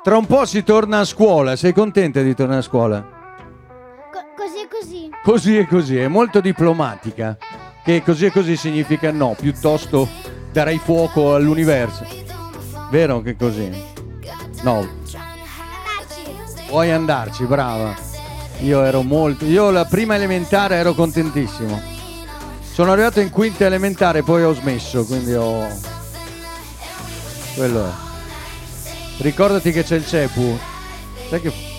Tra un po' si torna a scuola, sei contenta di tornare a scuola? Così e così. Così e così, è molto diplomatica. Che così e così significa no, piuttosto darei fuoco all'universo. Vero che così? No. Puoi andarci, brava. Io la prima elementare ero contentissimo. Sono arrivato in quinta elementare, poi ho smesso, quindi quello è. Ricordati che c'è il CEPU. Sai che